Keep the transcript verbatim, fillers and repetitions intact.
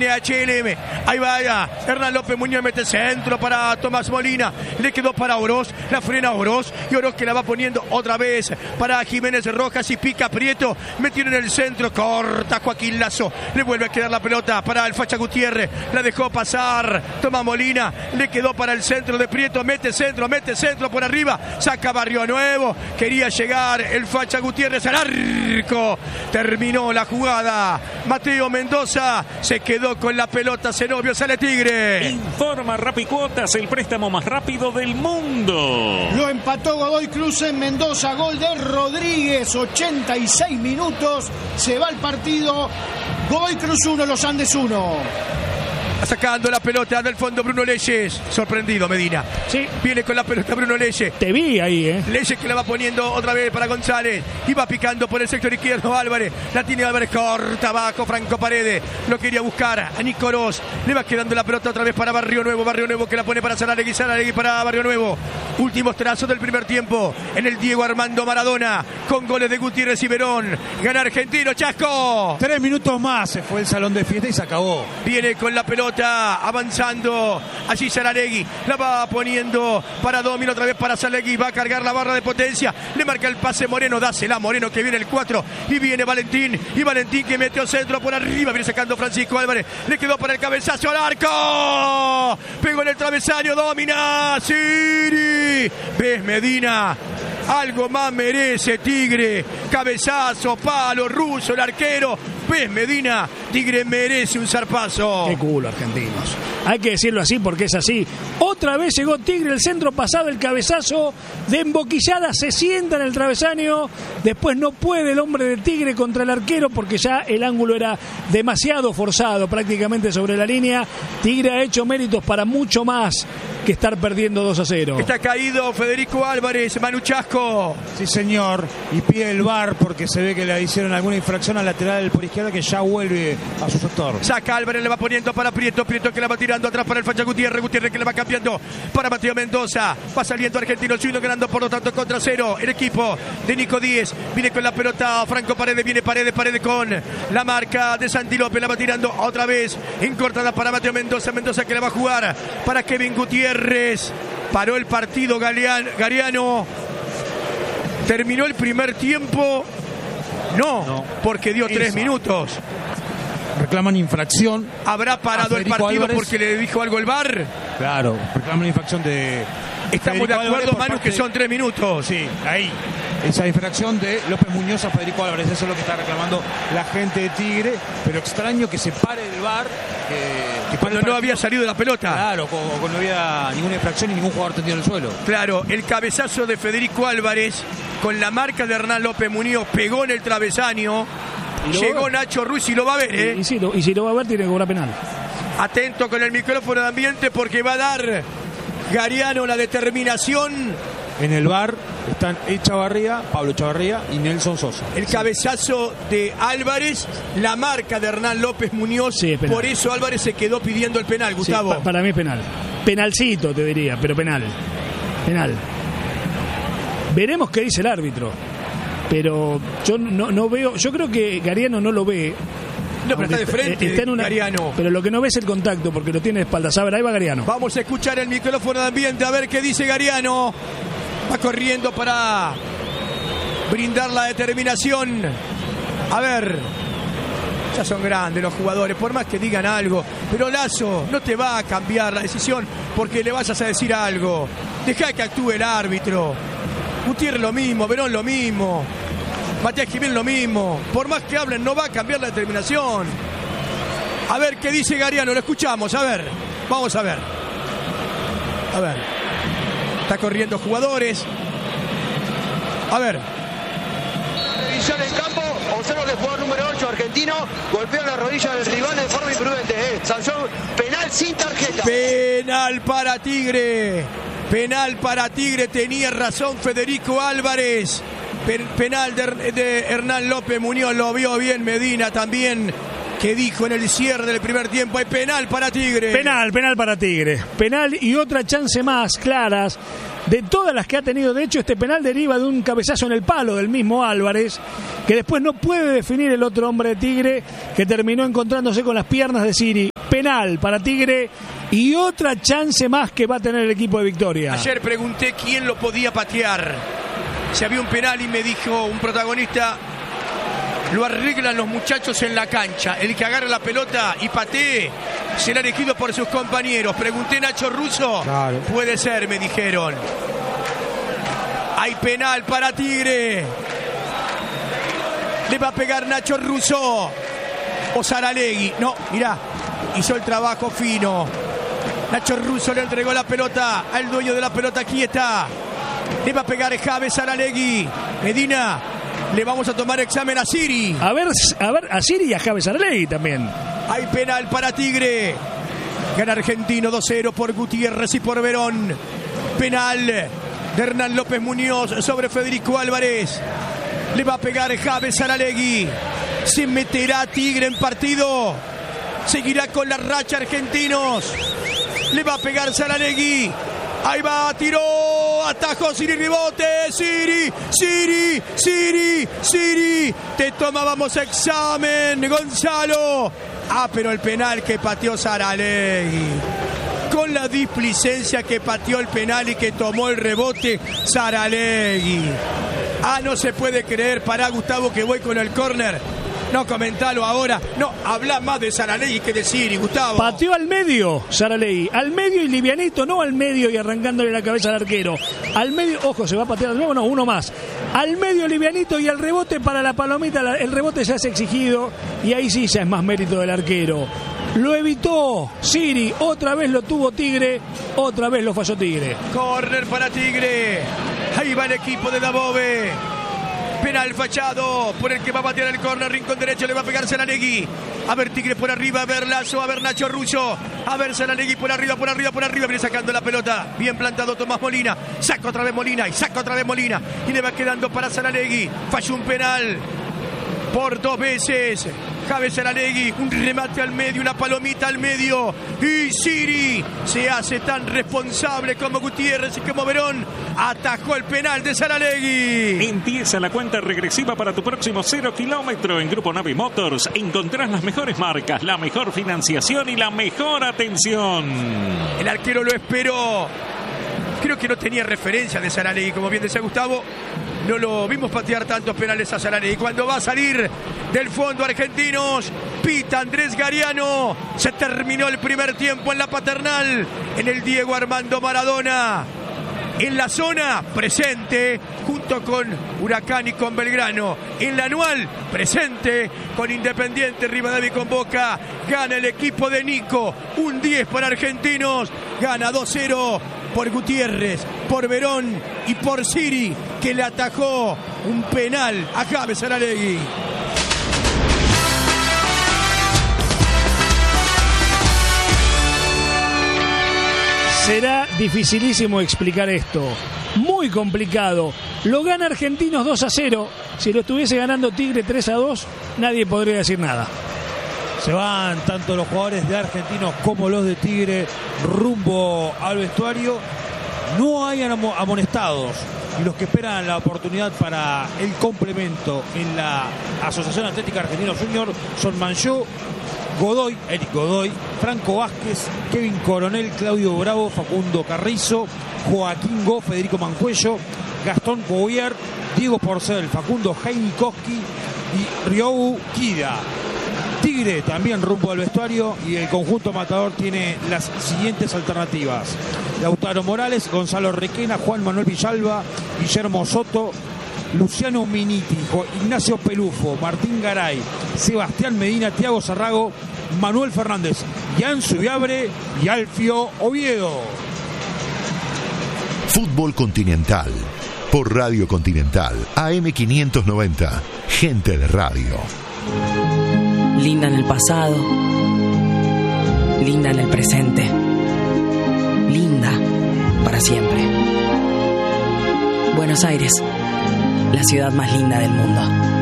H L M, ahí va ya. Hernán López Muñoz mete centro para Tomás Molina, le quedó para Oroz, la frena Oroz y Oroz que la va poniendo otra vez para Jiménez Rojas y pica Prieto, metieron en el centro, corta Joaquín Lazo, le vuelve a quedar la pelota para el Facha Gutiérrez, la dejó pasar Tomás Molina, le quedó para el centro de Prieto, mete centro, mete centro por arriba, saca Barrio Nuevo, quería llegar el Facha Gutiérrez al arco, terminó la jugada, Mateo Mendoza se quedó con la pelota, Zenobio, sale Tigre. Informa Rapicuotas, el préstamo más rápido del mundo. Lo empató Godoy Cruz en Mendoza, gol de Rodríguez, ochenta y seis minutos, se va el partido, Godoy Cruz uno, Los Andes uno. Sacando la pelota del fondo Bruno Leyes, sorprendido Medina. Sí. Viene con la pelota Bruno Leyes. Te vi ahí, eh. Leyes que la va poniendo otra vez para González. Y va picando por el sector izquierdo Álvarez. La tiene Álvarez, corta abajo Franco Paredes. Lo quería buscar a Nico Oroz. Le va quedando la pelota otra vez para Barrio Nuevo. Barrio Nuevo que la pone para Saralegui. Saralegui para Barrio Nuevo. Últimos trazos del primer tiempo en el Diego Armando Maradona. Con goles de Gutiérrez y Verón. Gana Argentino, Chasco. Tres minutos más se fue el salón de fiesta y se acabó. Viene con la pelota avanzando allí Saralegui, la va poniendo para Domino, otra vez para Saralegui, va a cargar la barra de potencia, le marca el pase Moreno, dásela Moreno que viene el cuatro y viene Valentín, y Valentín que metió centro por arriba, viene sacando Francisco Álvarez, le quedó para el cabezazo al arco, pegó en el travesaño, domina Siri, ves Medina, algo más merece Tigre, cabezazo, palo, Russo, el arquero, ves Medina, Tigre merece un zarpazo. Qué culo, argentinos. Hay que decirlo así porque es así. Otra vez llegó Tigre, el centro pasado, el cabezazo de emboquillada, se sienta en el travesaño, después no puede el hombre de Tigre contra el arquero porque ya el ángulo era demasiado forzado, prácticamente sobre la línea. Tigre ha hecho méritos para mucho más que estar perdiendo dos a cero. Está caído Federico Álvarez, Manu Chasco. Sí, señor, y pide el V A R porque se ve que le hicieron alguna infracción al lateral por izquierda que ya vuelve a su sector. Saca Álvarez, le va poniendo para Prieto, Prieto que la va tirando atrás para el Facha Gutiérrez, Gutiérrez que le va cambiando para Mateo Mendoza, va saliendo Argentino Junior ganando por lo tanto contra cero, el equipo de Nico Díez, viene con la pelota Franco Paredes, viene Paredes, Paredes con la marca de Santi López, la va tirando otra vez, encortada para Mateo Mendoza, Mendoza que la va a jugar para Kevin Gutiérrez, paró el partido Galeano, Gariano, terminó el primer tiempo, no, no. porque dio tres Esa. minutos. Reclaman infracción. ¿Habrá parado el partido Álvarez porque le dijo algo el V A R? Claro, reclaman infracción de... Estamos Federico de acuerdo, Manu, que son tres minutos. Sí, ahí. Esa infracción de López Muñoz a Federico Álvarez. Eso es lo que está reclamando la gente de Tigre. Pero extraño que se pare el V A R. Que, que Cuando no había salido la pelota. Claro, cuando no había ninguna infracción y ningún jugador tendido en el suelo. Claro, el cabezazo de Federico Álvarez con la marca de Hernán López Muñoz pegó en el travesaño. Llegó Nacho Ruiz y lo va a ver, ¿eh? Y, y, si lo, y si lo va a ver, tiene que cobrar penal. Atento con el micrófono de ambiente porque va a dar Gariano la determinación. En el V A R están Echavarría, Pablo Echavarría y Nelson Sosa. El cabezazo de Álvarez, la marca de Hernán López Muñoz. Sí, por eso Álvarez se quedó pidiendo el penal, Gustavo. Sí, pa para mí es penal. Penalcito, te diría, pero penal. Penal. Veremos qué dice el árbitro. Pero yo no, no veo, yo creo que Gariano no lo ve. No, pero está de frente, está en una, Gariano. Pero lo que no ve es el contacto, porque lo tiene de espaldas. A ver, ahí va Gariano. Vamos a escuchar el micrófono de ambiente, a ver qué dice Gariano. Va corriendo para brindar la determinación. A ver, ya son grandes los jugadores, por más que digan algo. Pero Lazo, no te va a cambiar la decisión porque le vayas a decir algo. Deja que actúe el árbitro. Gutiérrez lo mismo, Verón lo mismo, Matías Jiménez lo mismo. Por más que hablen, no va a cambiar la determinación. A ver qué dice Gariano, lo escuchamos, a ver. Vamos a ver. A ver. Está corriendo jugadores. A ver. Revisión en campo, observa que el jugador número ocho argentino golpeó la rodilla del rival de forma imprudente. ¿eh? Sanción penal sin tarjeta. Penal para Tigre. Penal para Tigre, tenía razón Federico Álvarez. Penal de, de Hernán López Muñoz, lo vio bien Medina también, que dijo en el cierre del primer tiempo, hay penal para Tigre. Penal, penal para Tigre. Penal y otra chance más, claras, de todas las que ha tenido. De hecho, este penal deriva de un cabezazo en el palo del mismo Álvarez, que después no puede definir el otro hombre de Tigre, que terminó encontrándose con las piernas de Siri. penal para Tigre y otra chance más que va a tener el equipo de Victoria. Ayer pregunté quién lo podía patear. Si había un penal y me dijo un protagonista, lo arreglan los muchachos en la cancha. El que agarre la pelota y patee será elegido por sus compañeros. Pregunté Nacho Russo. Claro. Puede ser, me dijeron. Hay penal para Tigre. Le va a pegar Nacho Russo o Saralegui. No, mirá, hizo el trabajo fino. Nacho Russo le entregó la pelota al dueño de la pelota. Aquí está. Le va a pegar Javes Saralegui. Medina, le vamos a tomar examen a Siri. A ver, a ver, a Siri y a Javes Saralegui también. Hay penal para Tigre. Gana Argentino dos cero por Gutiérrez y por Verón. Penal de Hernán López Muñoz sobre Federico Álvarez. Le va a pegar Javes Saralegui. Se meterá Tigre en partido. Seguirá con la racha Argentinos. Le va a pegar Saralegui. Ahí va, tiró, atajó Siri, rebote, Siri, Siri, Siri, Siri. Te tomábamos examen, Gonzalo. Ah, pero el penal que pateó Saralegui. Con la displicencia que pateó el penal y que tomó el rebote Saralegui. Ah, no se puede creer. Pará, Gustavo, que voy con el córner. No, comentalo ahora. No, habla más de Saralegui que de Siri, Gustavo. Pateó al medio, Saralegui. Al medio y livianito, no al medio y arrancándole la cabeza al arquero. Al medio, ojo, ¿se va a patear de nuevo? No, uno más. Al medio livianito y al rebote para la palomita. El rebote ya es exigido y ahí sí ya es más mérito del arquero. Lo evitó Siri, otra vez lo tuvo Tigre, otra vez lo falló Tigre. Córner para Tigre. Ahí va el equipo de Dabove. Penal fallado por el que va a batear el córner, rincón derecho, le va a pegar Saralegui. A ver Tigre por arriba, a ver Lazo, a ver Nacho Russo, a ver Saralegui por arriba, por arriba, por arriba, viene sacando la pelota. Bien plantado Tomás Molina, saca otra vez Molina y saca otra vez Molina. Y le va quedando para Saralegui, falló un penal por dos veces. Javes Saralegui, un remate al medio, una palomita al medio. Y Siri se hace tan responsable como Gutiérrez y como Verón. Atajó el penal de Saralegui. Empieza la cuenta regresiva para tu próximo cero kilómetro. En Grupo Navi Motors encontrás las mejores marcas, la mejor financiación y la mejor atención. El arquero lo esperó. Creo que no tenía referencia de Saralegui, como bien decía Gustavo. No lo vimos patear tantos penales a Saralegui. Cuando va a salir del fondo Argentinos, pita Andrés Gariano. Se terminó el primer tiempo en la Paternal, en el Diego Armando Maradona. En la zona, presente, junto con Huracán y con Belgrano. En la anual, presente, con Independiente, Rivadavia y con Boca. Gana el equipo de Nico, un diez para Argentinos. Gana dos cero por Gutiérrez, por Verón y por Siri, que le atajó un penal a Javes Saralegui. Será dificilísimo explicar esto. Muy complicado. Lo gana Argentinos dos a cero. Si lo estuviese ganando Tigre tres a dos, nadie podría decir nada. Se van tanto los jugadores de Argentinos como los de Tigre rumbo al vestuario. No hay amonestados. Y los que esperan la oportunidad para el complemento en la Asociación Atlética Argentinos Junior son Manchó, Godoy, Eric Godoy, Franco Vázquez, Kevin Coronel, Claudio Bravo, Facundo Carrizo, Joaquín Go, Federico Mancuello, Gastón Boyer, Diego Porcel, Facundo Heinikowski y Ryobu Kida. Tigre también rumbo al vestuario y el conjunto matador tiene las siguientes alternativas: Lautaro Morales, Gonzalo Requena, Juan Manuel Villalba, Guillermo Soto, Luciano Miniti, Ignacio Pelufo, Martín Garay, Sebastián Medina, Thiago Sarrago, Manuel Fernández, Jan Subiabre y Alfio Oviedo. Fútbol Continental por Radio Continental A M quinientos noventa, gente de radio. Linda en el pasado, linda en el presente, linda para siempre. Buenos Aires, la ciudad más linda del mundo.